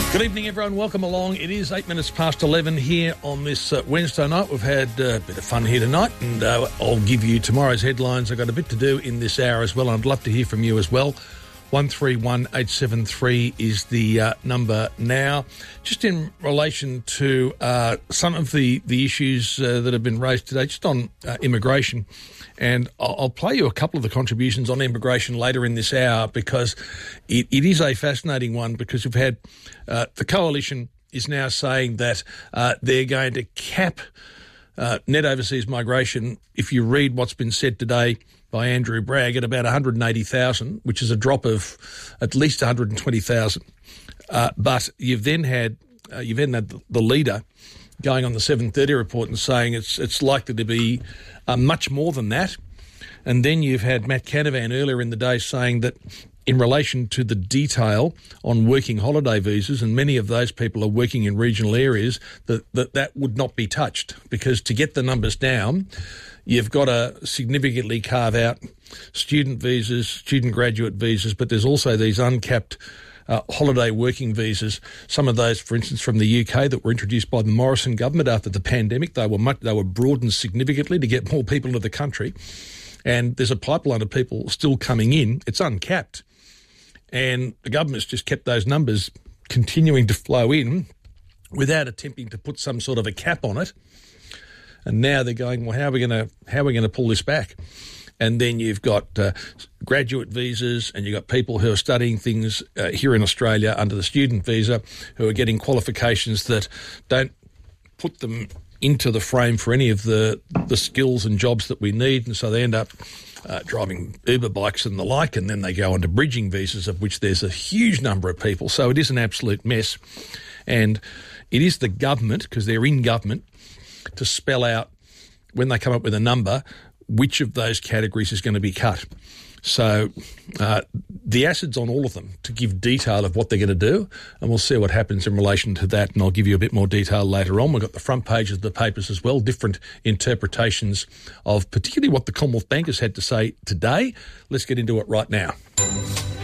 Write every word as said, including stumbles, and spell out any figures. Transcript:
Good evening, everyone. Welcome along. It is eight minutes past eleven here on this uh, Wednesday night. We've had uh, a bit of fun here tonight, and uh, I'll give you tomorrow's headlines. I've got a bit to do in this hour as well. I'd love to hear from you as well. one three one eight seven three is the uh, number now. Just in relation to uh, some of the, the issues uh, that have been raised today, just on uh, immigration. And I'll, I'll play you a couple of the contributions on immigration later in this hour, because it, it is a fascinating one, because we've had uh, the Coalition is now saying that uh, they're going to cap uh, net overseas migration, if you read what's been said today by Andrew Bragg, at about one hundred eighty thousand, which is a drop of at least one hundred twenty thousand. Uh, but you've then had uh, you've then had the, the leader going on the seven thirty report and saying it's it's likely to be uh, much more than that. And then you've had Matt Canavan earlier in the day saying that in relation to the detail on working holiday visas, and many of those people are working in regional areas, that that, that would not be touched, because to get the numbers down, you've got to significantly carve out student visas, student graduate visas, but there's also these uncapped uh, holiday working visas. Some of those, for instance, from the U K that were introduced by the Morrison government after the pandemic, they were much, they were broadened significantly to get more people into the country. And there's a pipeline of people still coming in. It's uncapped. And the government's just kept those numbers continuing to flow in without attempting to put some sort of a cap on it. And now they're going, well, how are we going to how are we going to pull this back? And then you've got uh, graduate visas, and you've got people who are studying things uh, here in Australia under the student visa, who are getting qualifications that don't put them into the frame for any of the the skills and jobs that we need, and so they end up uh, driving Uber bikes and the like, and then they go onto bridging visas, of which there's a huge number of people. So it is an absolute mess, and it is the government, because they're in government, to spell out, when they come up with a number, which of those categories is going to be cut. So uh, the acid's on all of them to give detail of what they're going to do, and we'll see what happens in relation to that, and I'll give you a bit more detail later on. We've got the front pages of the papers as well, different interpretations of particularly what the Commonwealth Bank has had to say today. Let's get into it right now.